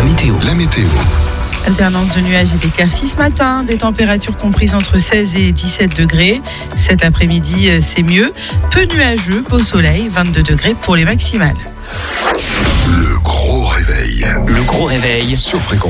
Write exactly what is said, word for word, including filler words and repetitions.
météo. La météo. Alternance de nuages et d'éclaircies ce matin, des températures comprises entre seize et dix-sept degrés. Cet après-midi, c'est mieux. Peu nuageux, beau soleil, vingt-deux degrés pour les maximales. Le gros réveil. Le gros réveil Sur Fréquence.